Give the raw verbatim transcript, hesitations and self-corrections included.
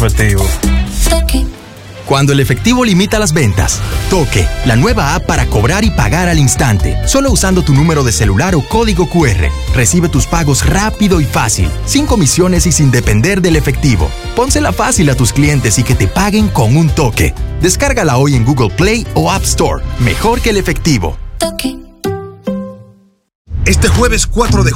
Efectivo. Toque. Cuando el efectivo limita las ventas. Toque, la nueva app para cobrar y pagar al instante. Solo usando tu número de celular o código cu erre. Recibe tus pagos rápido y fácil, sin comisiones y sin depender del efectivo. Pónsela fácil a tus clientes y que te paguen con un toque. Descárgala hoy en Google Play o App Store. Mejor que el efectivo. Toque. Este jueves cuatro de